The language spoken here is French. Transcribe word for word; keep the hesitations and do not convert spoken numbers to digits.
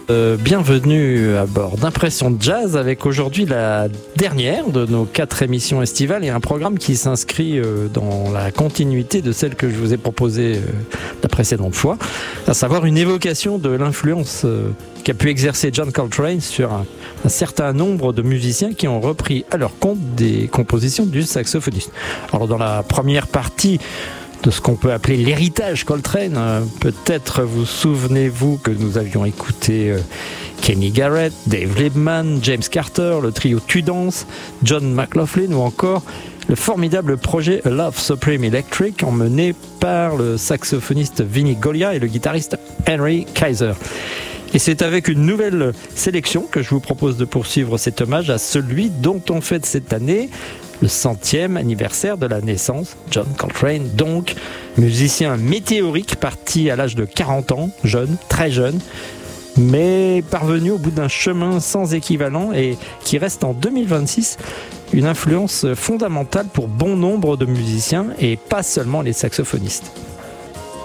Euh, bienvenue à bord d'Impression Jazz avec aujourd'hui la dernière de nos quatre émissions estivales et un programme qui s'inscrit euh, dans la continuité de celle que je vous ai proposée euh, la précédente fois, à savoir une évocation de l'influence euh, qu'a pu exercer John Coltrane sur un, un certain nombre de musiciens qui ont repris à leur compte des compositions du saxophoniste. Alors dans la première partie de ce qu'on peut appeler l'héritage Coltrane. Euh, peut-être vous souvenez-vous que nous avions écouté euh, Kenny Garrett, Dave Liebman, James Carter, le trio Tudance, John McLaughlin ou encore le formidable projet A Love Supreme Electric emmené par le saxophoniste Vinnie Colaiuta et le guitariste Henry Kaiser. Et c'est avec une nouvelle sélection que je vous propose de poursuivre cet hommage à celui dont on fête cette année le centième anniversaire de la naissance, John Coltrane, donc musicien météorique parti à l'âge de quarante ans, jeune, très jeune, mais parvenu au bout d'un chemin sans équivalent et qui reste en deux mille vingt-six une influence fondamentale pour bon nombre de musiciens et pas seulement les saxophonistes.